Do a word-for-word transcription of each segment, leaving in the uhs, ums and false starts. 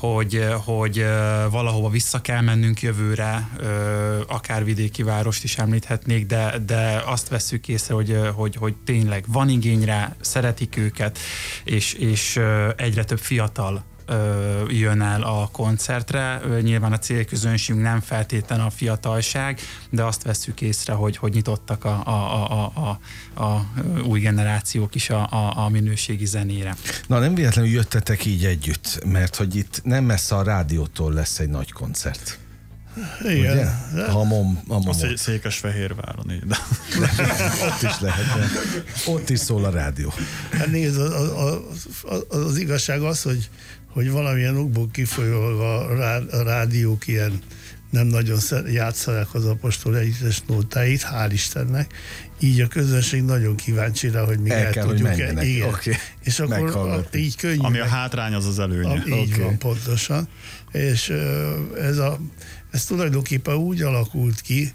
hogy, hogy valahova vissza kell mennünk jövőre, akár vidéki várost is említhetnék, de, de azt vesszük észre, hogy, hogy, hogy tényleg van igény rá, szeretik őket, és, és egyre több fiatal jön el a koncertre. Nyilván a célközönségünk nem feltétlenül a fiatalság, de azt vesszük észre, hogy, hogy nyitottak a, a, a, a, a új generációk is a, a, a minőségi zenére. Na, nem véletlenül jöttetek így együtt, mert hogy itt nem messze a rádiótól lesz egy nagy koncert. Igen. Ugye? A mom, a a szé- Székesfehérváron. De. Ott is lehet. Ott is szól a rádió. Hát nézd, az, az, az, az igazság az, hogy, hogy valamilyen okból kifolyólag a, rá, a rádiók ilyen nem nagyon játszanák az Apostol együttes nótáit, hál' Istennek. Így a közönség nagyon kíváncsi rá, hogy mi el, el kell, tudjuk-e. Igen. Okay. És akkor a, így könnyű. Ami a hátrány, az az előnye. A, így okay. van, pontosan. És ez, a, ez tulajdonképpen úgy alakult ki,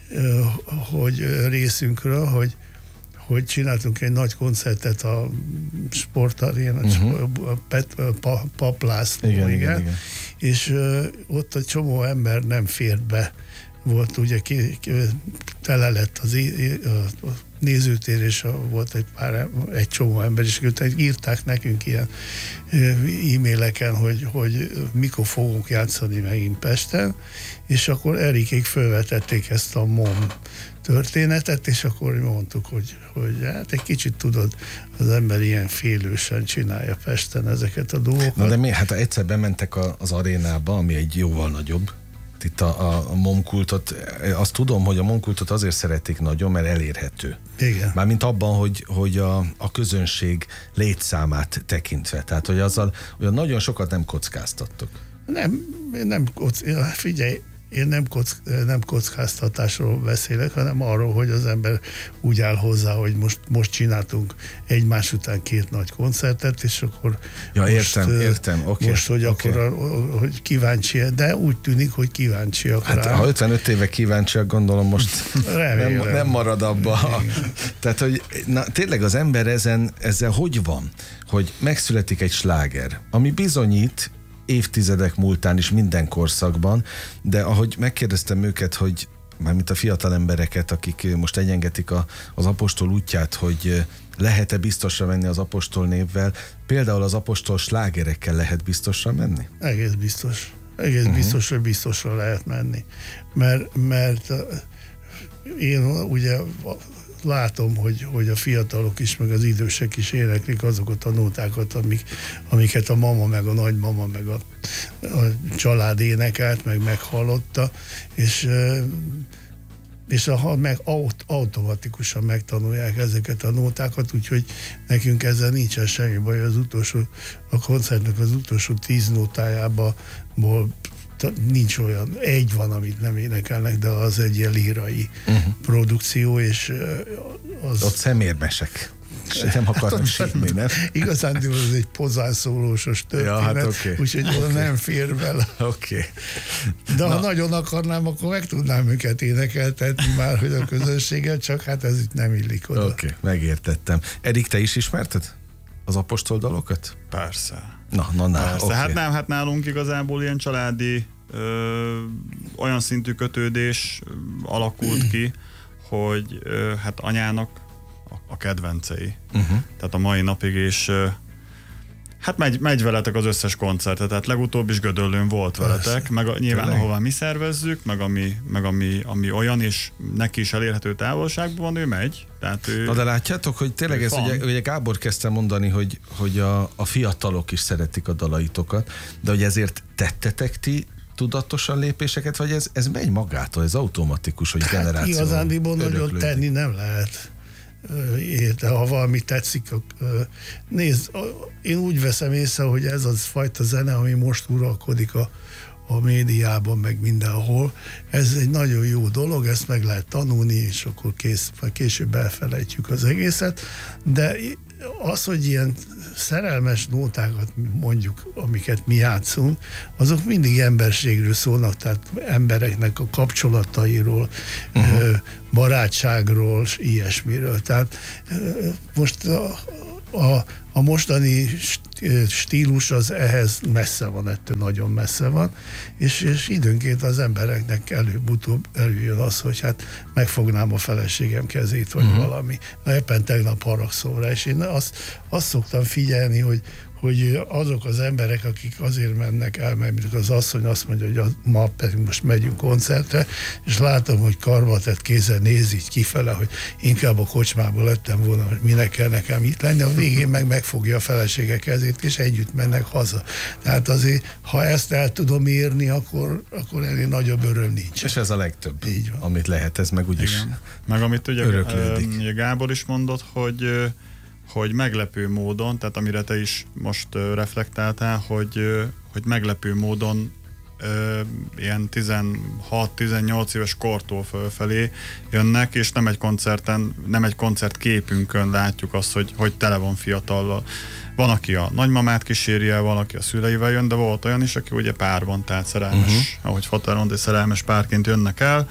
hogy részünkről, hogy hogy csináltunk egy nagy koncertet a sportarénán, uh-huh. a Pap László, igen, igen, igen, igen. És uh, ott egy csomó ember nem fért be. Volt ugye, ki, ki, tele lett az a, a nézőtér, és a, volt egy pár, egy csomó ember, és írták nekünk ilyen e-maileken, hogy, hogy mikor fogunk játszani megint Pesten, és akkor Erikék felvetették ezt a MOM történetet, és akkor mondtuk, hogy, hogy hát egy kicsit tudod, az ember ilyen félősen csinálja Pesten ezeket a dolgokat. Na de mi? Hát egyszer bementek a, az arénába, ami egy jóval nagyobb, itt a, a, a momkultot, azt tudom, hogy a momkultot azért szeretik nagyon, mert elérhető. Igen. Mármint abban, hogy, hogy a, a közönség létszámát tekintve. Tehát, hogy azzal olyan nagyon sokat nem kockáztattok. Nem, nem kockáztattok. Figyelj, én nem, kock, nem kockáztatásról beszélek, hanem arról, hogy az ember úgy áll hozzá, hogy most, most csináltunk egymás után két nagy koncertet, és akkor ja, most, értem, értem. Okay, most, hogy okay. akkor a, hogy kíváncsi, de úgy tűnik, hogy kíváncsiak hát, rá. Ha ötvenöt éve kíváncsiak, gondolom most nem, nem marad abba. Tehát, hogy na, tényleg az ember ezen, ezzel hogy van? Hogy megszületik egy sláger, ami bizonyít, évtizedek múltán is minden korszakban, de ahogy megkérdeztem őket, hogy mármint a fiatal embereket, akik most egyengetik a, az Apostol útját, hogy lehet-e biztosra menni az Apostol névvel, például az Apostol slágerekkel lehet biztosra menni? Egész biztos. Egész uh-huh. biztos, hogy biztosra lehet menni. Mert, mert én ugye látom, hogy, hogy a fiatalok is, meg az idősek is éneklik azokat a nótákat, amik, amiket a mama, meg a nagymama, meg a, a család énekelt, meg meghallotta, és, és a, meg aut, automatikusan megtanulják ezeket a nótákat, úgyhogy nekünk ezzel nincsen semmi baj. Az utolsó, a koncertnek az utolsó tíz nótájából nincs olyan, egy van, amit nem énekelnek, de az egy ilyen lírai uh-huh. produkció, és az... Ott szemérmesek. Nem akartam hát sírni, nem? Igazán ez egy pozánszólósos történet, ja, hát okay. úgyhogy okay. nem fér bele. Okay. De ha Na. nagyon akarnám, akkor meg tudnám őket énekeltetni már, hogy a közönséget, csak hát ez itt nem illik oda. Oké, okay. megértettem. Erik, te is ismerted az apostol dalokat? Persze. Na, na, na, Persze. okay. Hát nem, hát nálunk igazából ilyen családi ö, olyan szintű kötődés ö, alakult ki, hogy ö, hát anyának a, a kedvencei. Uh-huh. Tehát a mai napig is ö, hát megy, megy veletek az összes koncertet, tehát legutóbb is Gödöllőn volt veletek, Persze. meg a, nyilván Tényleg. ahová mi szervezzük, meg, ami, meg ami, ami olyan, és neki is elérhető távolságban van, ő megy. Tehát ő, Na de látjátok, hogy tényleg ez, ugye, ugye Gábor kezdte mondani, hogy, hogy a, a fiatalok is szeretik a dalaitokat, de hogy ezért tettetek ti tudatosan lépéseket, vagy ez, ez megy magától, ez automatikus, hogy generáció hát igazándiból nagyon tenni nem lehet. De ha valami tetszik, nézd, én úgy veszem észre, hogy ez az fajta zene, ami most uralkodik a, a médiában, meg mindenhol, ez egy nagyon jó dolog, ezt meg lehet tanulni, és akkor kész, később elfelejtjük az egészet, de az, hogy ilyen szerelmes nótákat mondjuk, amiket mi játszunk, azok mindig emberségről szólnak, tehát embereknek a kapcsolatairól, uh-huh. barátságról, ilyesmiről. Tehát most a, a mostani stílus az ehhez messze van, ettől nagyon messze van, és, és időnként az embereknek előbb-utóbb előjön az, hogy hát megfognám a feleségem kezét, vagy uh-huh. valami. Na, éppen tegnap haragszom rá, és én azt, azt szoktam figyelni, hogy hogy azok az emberek, akik azért mennek el, mert az asszony azt mondja, hogy a, ma pedig most megyünk koncertre, és látom, hogy karbatett kézzel néz így kifele, hogy inkább a kocsmából lettem volna, hogy minek kell nekem itt lenni, a végén meg megfogja a felesége kezét, és együtt mennek haza. Tehát azért, ha ezt el tudom érni, akkor, akkor ennél nagyobb öröm nincs. És ez a legtöbb, így van. Amit lehet, ez meg úgyis igen. Meg amit ugye, ugye Gábor is mondott, hogy hogy meglepő módon, tehát amire te is most uh, reflektáltál, hogy, uh, hogy meglepő módon uh, ilyen tizenhat-tizennyolc éves kortól fölfelé jönnek, és nem egy koncerten, nem egy koncert képünkön látjuk azt, hogy, hogy tele van fiatallal. Van, aki a nagymamát kíséri el, van, aki a szüleivel jön, de volt olyan is, aki ugye párban, tehát szerelmes, uh-huh. ahogy Fater mondta, szerelmes párként jönnek el.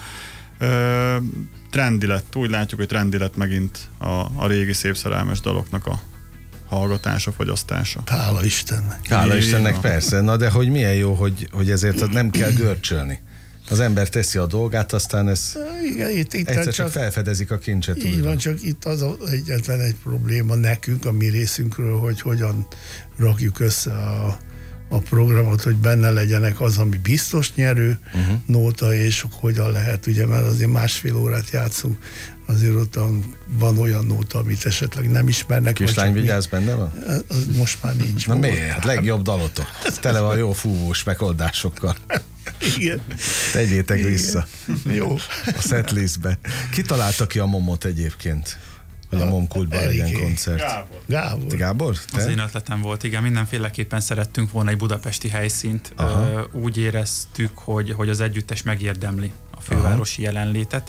Uh, trendi lett, úgy látjuk, hogy trendi lett megint a, a régi szép szerelmes daloknak a hallgatása, fogyasztása. Hála Istennek. Hála Istennek, persze. Na de hogy milyen jó, hogy, hogy ezért nem kell görcsölni. Az ember teszi a dolgát, aztán ez igen, itt, itt egyszer csak, csak felfedezik a kincset. Így van, csak itt az a, egyetlen egy probléma nekünk, a mi részünkről, hogy hogyan rakjuk össze a a programot, hogy benne legyenek az, ami biztos nyerő uh-huh. nóta, és hogyan lehet, ugye, mert azért másfél órát játszunk, azért ott van olyan nóta, amit esetleg nem ismernek. Kislány vigyázz, benne van? Az most már nincs. Na miért? Hát legjobb dalotok. Tele van jó fúvós megoldásokkal. Igen. Tegyétek igen. vissza. Jó. A setlistbe. Ki találta ki a momot egyébként? Hogy a Momkultban legyen koncert. Gábor. Gábor. Te Gábor? Te? Az én ötletem volt, igen. Mindenféleképpen szerettünk volna egy budapesti helyszínt. Aha. Úgy éreztük, hogy, hogy az együttes megérdemli a fővárosi aha. jelenlétet,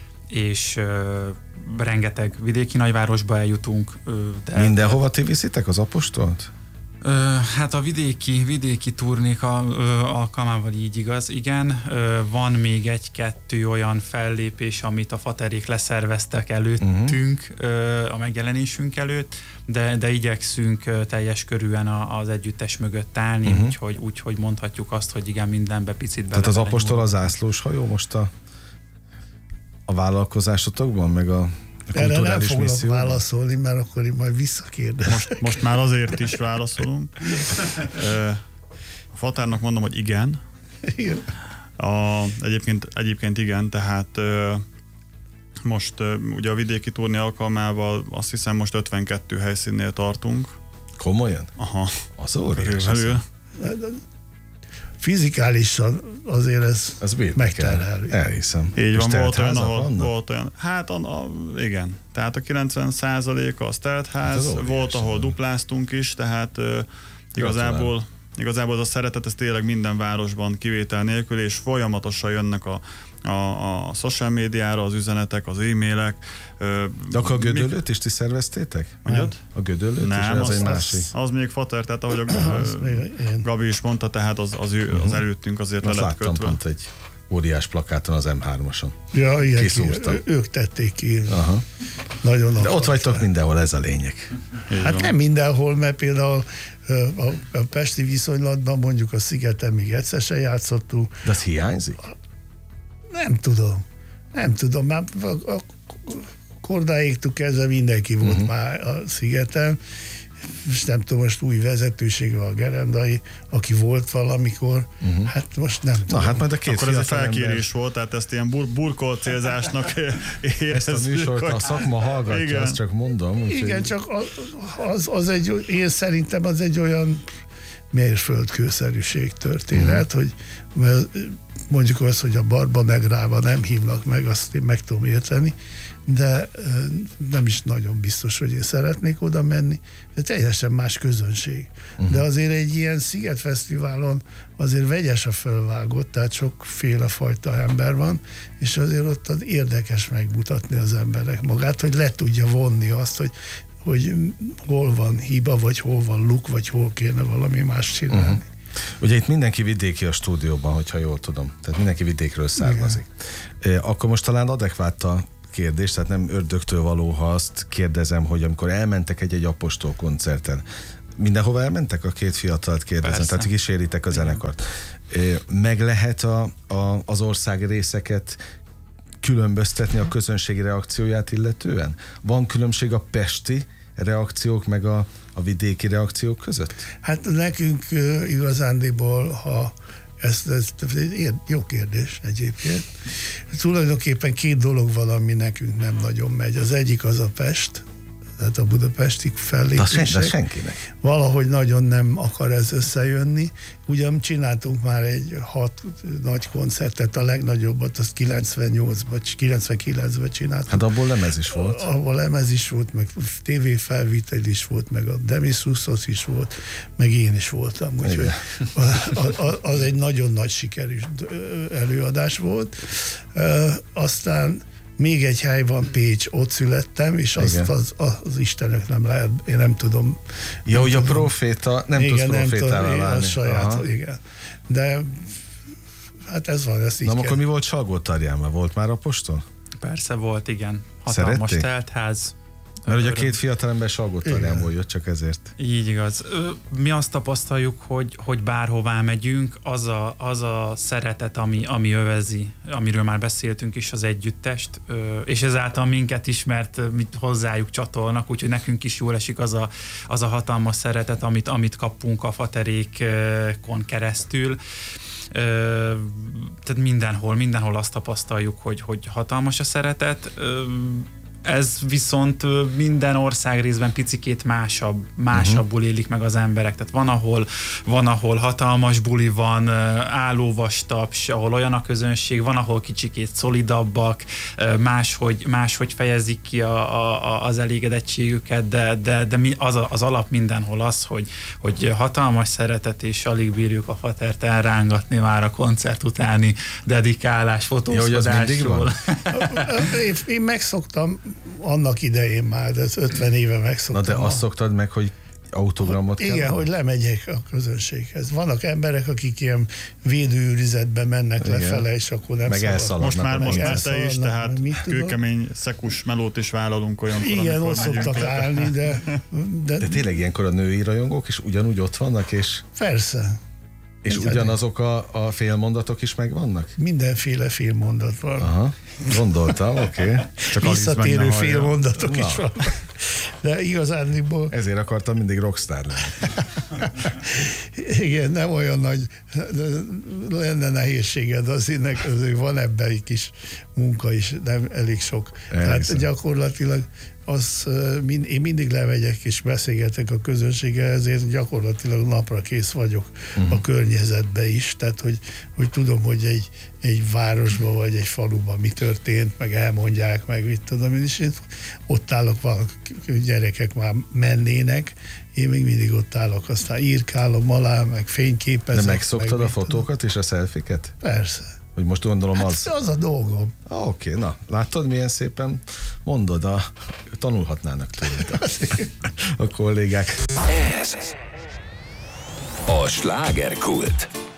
és uh, rengeteg vidéki nagyvárosba eljutunk. De mindenhova ti viszitek az Apostolt? Ö, hát a vidéki, vidéki turnék a, ö, alkalmával így igaz, igen. Ö, van még egy-kettő olyan fellépés, amit a Faterék leszerveztek előttünk, uh-huh. ö, a megjelenésünk előtt, de, de igyekszünk ö, teljes körűen a, az együttes mögött állni, uh-huh. úgyhogy, úgyhogy mondhatjuk azt, hogy igen, mindenbe picit bele. Tehát az Apostol az zászlós hajó most a, a vállalkozásotokban, meg a erre nem foglak misszió. válaszolni, mert akkor én majd visszakérdezem. Most, most már azért is válaszolunk. A Fatárnak mondom, hogy igen. Igen. A, egyébként, egyébként igen, tehát most ugye a vidéki turné alkalmával azt hiszem most ötvenkettő helyszínnél tartunk. Komolyan? Aha. Az óriás. Fizikálisan azért ez, ez megterhelő. Elhiszem. Így van, volt olyan, ahol, volt olyan, hát a, a, igen, tehát a kilencven százaléka az teltház, hát volt, ahol van. Dupláztunk is, tehát uh, igazából, igazából az a szeretet, ez tényleg minden városban kivétel nélkül, és folyamatosan jönnek a, a, a social médiára az üzenetek, az e-mailek. De akkor a Gödöllőt is ti szerveztétek? Mondjad? A Gödöllőt nem, is, az, az, egy másik. Az még Fater, tehát ahogy a Gabi is mondta, tehát az, az, ő, az előttünk azért le lett kötve. Pont egy óriás plakáton az em hármason. Ja, igen, ki, ők tették ki. Aha. Nagyon de ott vagytok mindenhol, ez a lényeg. Hát van. Nem mindenhol, mert például a, a pesti viszonylatban mondjuk a Szigeten még egyszer se játszottunk. De az hiányzik? Nem tudom. Nem tudom. Már a, a kordáéktól kezdve mindenki volt uh-huh. már a Szigeten. És nem tudom, most új vezetősége a Gerendai, aki volt valamikor, uh-huh. hát most nem tudom. Na, hát majd a két akkor ez egy felkérés ember volt, tehát ezt ilyen bur- burkol célzásnak érezzük. Ezt a műsort a szakma hallgatja, igen. Azt csak mondom. Úgy, igen, csak az, az egy, én szerintem az egy olyan mérföldkőszerűség történet, uh-huh. hogy mert mondjuk az, hogy a Barba Negrába nem hívnak meg, azt én meg tudom érteni, de nem is nagyon biztos, hogy én szeretnék oda menni. Ez teljesen más közönség. Uh-huh. De azért egy ilyen Szigetfesztiválon azért vegyes a fölvágott, tehát sokféle fajta ember van, és azért ott az érdekes megmutatni az emberek magát, hogy le tudja vonni azt, hogy hogy hol van hiba, vagy hol van luk, vagy hol kéne valami más csinálni. Uh-huh. Ugye itt mindenki vidéki a stúdióban, hogyha jól tudom. Tehát mindenki vidékről származik. Igen. Akkor most talán adekvát a kérdés, tehát nem ördögtől való, ha azt kérdezem, hogy amikor elmentek egy-egy Apostol koncerten, mindenhova elmentek? A két fiatalt kérdezem, Persze. tehát kíséritek a zenekart. Meg lehet a, a, az ország részeket különböztetni a közönségi reakcióját illetően? Van különbség a pesti reakciók meg a, a vidéki reakciók között? Hát nekünk uh, igazándiból, ha ez, ez, ez egy jó kérdés egyébként. Tulajdonképpen két dolog van, ami nekünk nem nagyon megy. Az egyik az a Pest, tehát a budapesti fellépések. De senkinek. Valahogy nagyon nem akar ez összejönni. Ugyan csináltunk már egy hat nagy koncertet, a legnagyobbat, azt kilencvennyolcban, kilencvenkilencben csináltunk. Hát abból lemez is volt. Abból lemez is volt, meg tévéfelvétel is volt, meg a Demis Roussos is volt, meg én is voltam. Úgyhogy az egy nagyon nagy sikerű előadás volt. Aztán még egy hely van, Pécs, ott születtem, és azt az, az Istenök nem lehet, én nem tudom. Ja, hogy a proféta, nem igen, tudsz profétává válni. Saját, aha. Igen. De hát ez van, ezt így Na, kell. akkor mi volt Salgótarjánban? Volt már apostol? Persze volt, igen. Hatalmas Szerették? teltház. Mert ugye a két fiatalember Salgótarjánból jött, csak ezért. Így igaz. Mi azt tapasztaljuk, hogy, hogy bárhová megyünk, az a, az a szeretet, ami, ami övezi, amiről már beszéltünk is, az együttest, és ezáltal minket is, mert mit hozzájuk csatolnak, úgyhogy nekünk is jól esik az a, az a hatalmas szeretet, amit, amit kapunk a faterékon keresztül. Tehát mindenhol, mindenhol azt tapasztaljuk, hogy, hogy hatalmas a szeretet. Ez viszont minden ország részben picikét másabb, másabbul élik meg az emberek. Tehát van, ahol, van, ahol hatalmas buli van, állóvastaps, ahol olyan a közönség, van, ahol kicsikét szolidabbak, máshogy, máshogy fejezik ki a, a, az elégedettségüket, de, de, de az, az alap mindenhol az, hogy, hogy hatalmas szeretet, és alig bírjuk a fatert elrángatni már a koncert utáni dedikálás, fotózkodásról. én, én megszoktam annak idején már, de ez ötven éve megszoktam. Na de azt szoktad meg, hogy autogramot kell? Igen, hogy lemegyek a közönséghez. Vannak emberek, akik ilyen védőőrizetbe mennek igen. lefele, és akkor nem meg szabad. Most már, most már te is, tehát kőkemény szekus melót is vállalunk olyankor, igen, ott szoktak állni, de, de... De tényleg ilyenkor a női rajongók is ugyanúgy ott vannak, és... Persze. És igen. ugyanazok a, a félmondatok is megvannak? Mindenféle félmondat van. Aha, gondoltam, oké. Okay. Visszatérő félmondatok is vannak. De igazándiból... Ezért akartam mindig rockstar lenni. Igen, nem olyan nagy, lenne nehézséged, azért, azért van ebben egy kis munka is, nem elég sok. Elhiszem. Tehát gyakorlatilag az, én mindig lemegyek és beszélgetek a közönséggel, ezért gyakorlatilag napra kész vagyok uh-huh. a környezetbe is, tehát hogy, hogy tudom, hogy egy, egy városban vagy egy faluban mi történt, meg elmondják, meg mit tudom én is, én ott állok, vannak gyerekek már mennének, én még mindig ott állok, aztán írkálom alá, meg fényképezek. De megszoktad meg a fotókat és a szelfiket? Persze. Hogy most gondolom hát az... az a dolgom. Ah, oké, okay, na, látod, milyen szépen mondod, a... tanulhatnának tőled a kollégák. Ez a Slágerkult.